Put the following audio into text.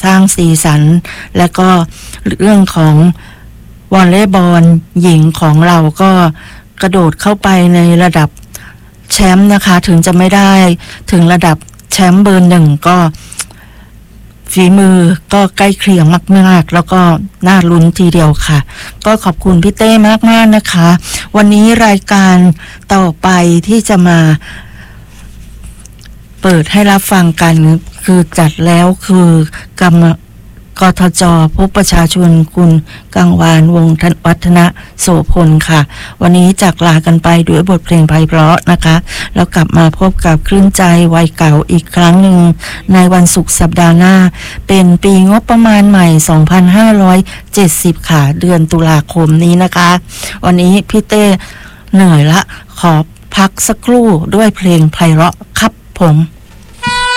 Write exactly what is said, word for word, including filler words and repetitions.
สร้างสีสันและก็เรื่องของวอลเลย์บอลหญิงของเราก็กระโดดเข้าไปในระดับแชมป์นะคะถึงจะไม่ได้ถึงระดับแชมป์เบอร์หนึ่งก็ฝีมือก็ใกล้เคียงมากๆแล้วก็น่าลุ้นทีเดียวค่ะก็ขอบคุณพี่เต้มากๆนะคะวันนี้รายการต่อไปที่จะมาเปิดให้รับฟังกันคือจัดแล้วคือกรรมกทจ.พบประชาชนคุณกังวานวงศ์วัฒนะโสพลค่ะวันนี้จากลากันไปด้วยบทเพลงไพเราะนะคะแล้วกลับมาพบกับคลื่นใจวัยเก่าอีกครั้งหนึ่งในวันศุกร์สัปดาห์หน้าเป็นปีงบประมาณใหม่สองพันห้าร้อยเจ็ดสิบค่ะเดือนตุลาคมนี้นะคะวันนี้พี่เต้เหนื่อยละขอพักสักครู่ด้วยเพลงไพเราะครับผม